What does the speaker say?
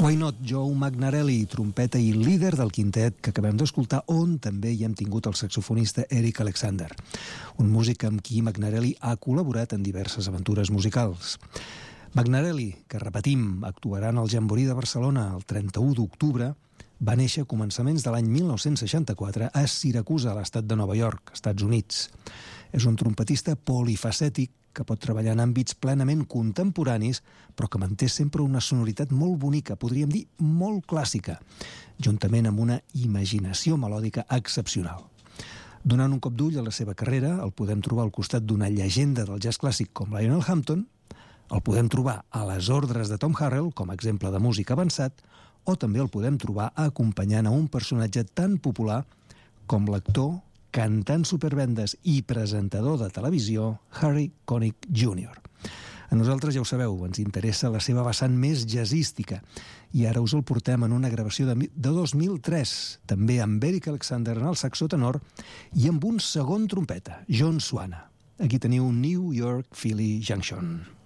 Why Not, Joe Magnarelli, trompeta i líder del quintet que acabem d'escoltar, on també hi hem tingut el saxofonista Eric Alexander, un músic amb qui Magnarelli ha col·laborat en diverses aventures musicals. Magnarelli, que repetim, actuarà en el Jamboree de Barcelona el 31 d'octubre, va néixer a començaments de l'any 1964 a Syracuse, a l'estat de Nova York, Estats Units. És un trompetista polifacètic que pot treballar en àmbits plenament contemporanis, però que manté sempre una sonoritat molt bonica, podríem dir molt clàssica, juntament amb una imaginació melòdica excepcional. Donant un cop d'ull a la seva carrera, el podem trobar al costat d'una llegenda del jazz clàssic com Lionel Hampton, el podem trobar a les ordres de Tom Harrell com a exemple de músic avançat, o també el podem trobar acompanyant a un personatge tan popular com l'actor, cantant supervendes i presentador de televisió Harry Connick Jr. A nosaltres, ja ho sabeu, ens interessa la seva vessant més jazzística i ara us el portem en una gravació de 2003, també amb Eric Alexander en el saxo tenor i amb un segon trompeta, John Suana. Aquí teniu New York Philly Junction.